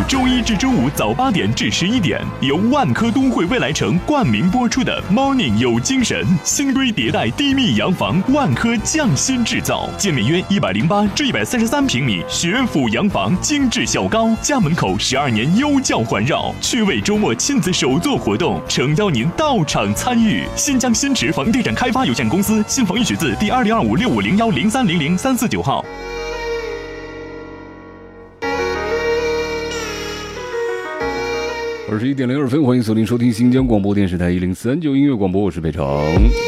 周一至周五早8点至11点，由万科都会未来城冠名播出的 Morning 有精神新规迭代低密洋房，万科匠心制造，建面约108至133平米学府洋房，精致小高，家门口12年优教环绕，趣味周末亲子手作活动，诚邀您到场参与。新疆新池房地产开发有限公司新房预取自第2025650103000349号。 21点02分，欢迎锁定收听新疆广播电视台1039音乐广播，我是北城。